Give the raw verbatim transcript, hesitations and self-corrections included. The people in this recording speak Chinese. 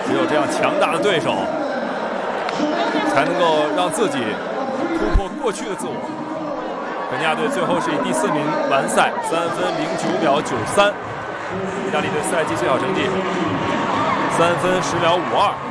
只有这样强大的对手，才能够让自己突破过去的自我。肯尼亚队最后是以第四名完赛，三分零九秒九三。意大利队赛季最好成绩，三分十秒五二。